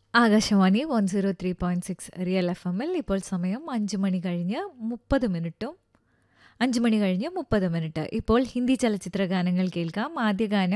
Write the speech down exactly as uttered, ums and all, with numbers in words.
Akashvani one zero three point six real F എമ്മിൽ ഇപ്പോൾ സമയം അഞ്ച് മണി കഴിഞ്ഞ് മുപ്പത് മിനിറ്റും അഞ്ച് മണി കഴിഞ്ഞ് മുപ്പത് മിനിറ്റ്. ഇപ്പോൾ ഹിന്ദി ചലച്ചിത്ര ഗാനങ്ങൾ കേൾക്കാം. ആദ്യ ഗാനം